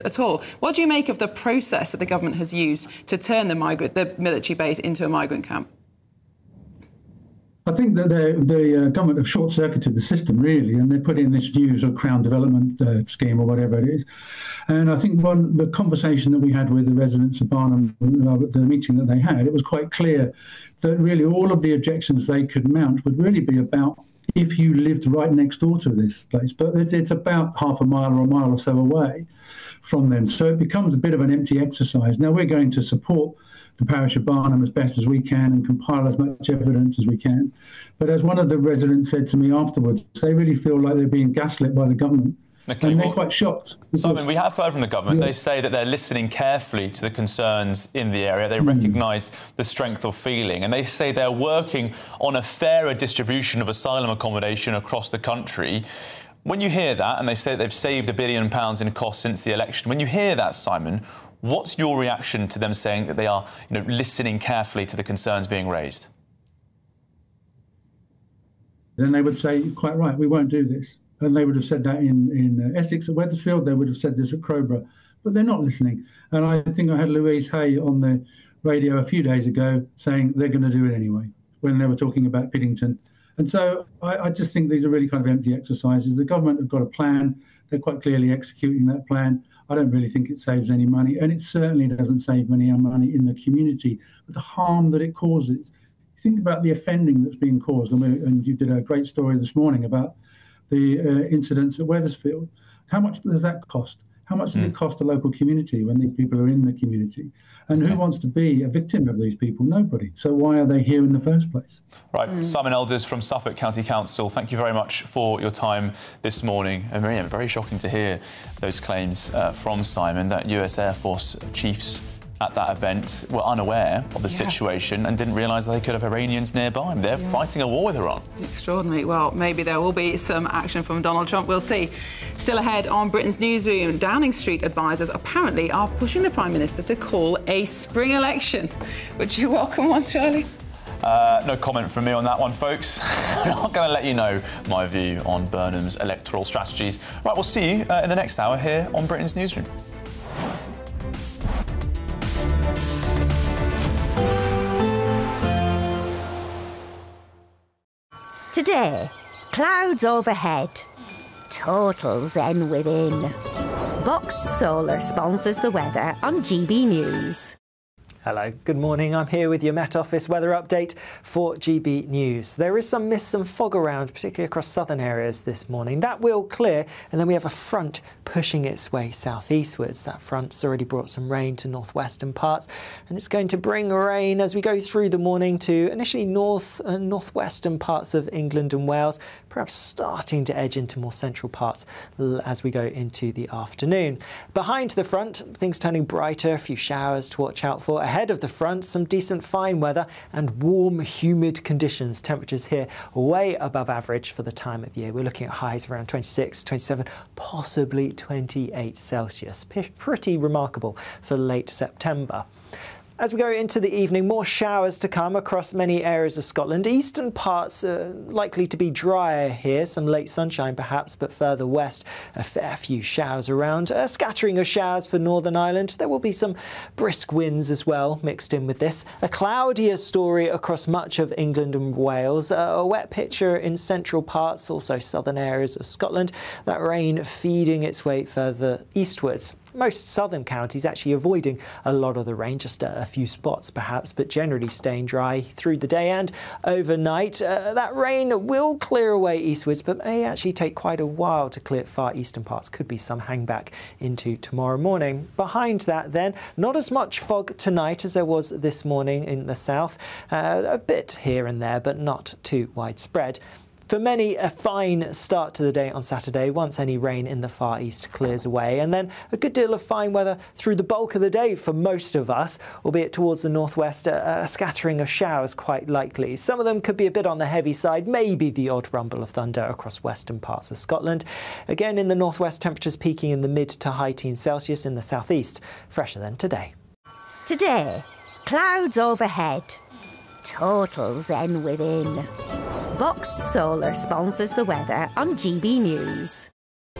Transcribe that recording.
at all. What do you make of the process that the government has used to turn the military base into a migrant camp? I think that the government have short-circuited the system, really, and they put in this new sort of Crown Development Scheme or whatever it is. And I think the conversation that we had with the residents of Barnham, the meeting that they had, it was quite clear that really all of the objections they could mount would really be about if you lived right next door to this place. But it's about half a mile or a mile or so away from them. So it becomes a bit of an empty exercise. Now, we're going to support the parish of Barnham as best as we can and compile as much evidence as we can. But as one of the residents said to me afterwards, they really feel like they're being gaslit by the government. And they're quite shocked. Simon, we have heard from the government. Yeah. They say that they're listening carefully to the concerns in the area. They recognise the strength of feeling, and they say they're working on a fairer distribution of asylum accommodation across the country. When you hear that, and they say they've saved £1 billion in costs since the election, when you hear that, Simon, what's your reaction to them saying that they are, listening carefully to the concerns being raised? Then they would say, quite right, we won't do this. And they would have said that in Essex at Wethersfield. They would have said this at Crowborough. But they're not listening. And I think I had Louise Hay on the radio a few days ago saying they're going to do it anyway, when they were talking about Piddington. And so I just think these are really kind of empty exercises. The government have got a plan. They're quite clearly executing that plan. I don't really think it saves any money. And it certainly doesn't save any money in the community, but the harm that it causes. Think about the offending that's being caused. And you did a great story this morning about the incidents at Wethersfield. How much does that cost? How much does it cost the local community when these people are in the community? And who wants to be a victim of these people? Nobody. So why are they here in the first place? Right. Simon Elders from Suffolk County Council, thank you very much for your time this morning. And Miriam, very shocking to hear those claims from Simon that US Air Force chiefs at that event were unaware of the situation and didn't realise they could have Iranians nearby. They're fighting a war with Iran. Extraordinary. Well, maybe there will be some action from Donald Trump. We'll see. Still ahead on Britain's newsroom, Downing Street advisers apparently are pushing the Prime Minister to call a spring election. Would you welcome one, Charlie? No comment from me on that one, folks. I'm not going to let you know my view on Burnham's electoral strategies. Right, we'll see you in the next hour here on Britain's newsroom. Today, clouds overhead, total zen within. Box Solar sponsors the weather on GB News. Hello, good morning. I'm here with your Met Office weather update for GB News. There is some mist and fog around, particularly across southern areas this morning. That will clear, and then we have a front pushing its way southeastwards. That front's already brought some rain to northwestern parts, and it's going to bring rain as we go through the morning to initially north and northwestern parts of England and Wales, perhaps starting to edge into more central parts as we go into the afternoon. Behind the front, things turning brighter, a few showers to watch out for. Ahead of the front, some decent fine weather and warm, humid conditions. Temperatures here way above average for the time of year. We're looking at highs around 26, 27, possibly 28 Celsius. Pretty remarkable for late September. As we go into the evening, more showers to come across many areas of Scotland. Eastern parts are likely to be drier here, some late sunshine perhaps, but further west, a fair few showers around. A scattering of showers for Northern Ireland. There will be some brisk winds as well mixed in with this. A cloudier story across much of England and Wales. A wet picture in central parts, also southern areas of Scotland. That rain feeding its way further eastwards. Most southern counties actually avoiding a lot of the rain, just a few spots perhaps, but generally staying dry through the day and overnight. That rain will clear away eastwards, but may actually take quite a while to clear far eastern parts. Could be some hangback into tomorrow morning. Behind that then, not as much fog tonight as there was this morning in the south. A bit here and there, but not too widespread. For many, a fine start to the day on Saturday once any rain in the far east clears away, and then a good deal of fine weather through the bulk of the day for most of us, albeit towards the northwest, a scattering of showers quite likely. Some of them could be a bit on the heavy side, maybe the odd rumble of thunder across western parts of Scotland. Again, in the northwest, temperatures peaking in the mid to high teens Celsius. In the southeast, fresher than today. Today, clouds overhead, total zen within. Box Solar sponsors the weather on GB News.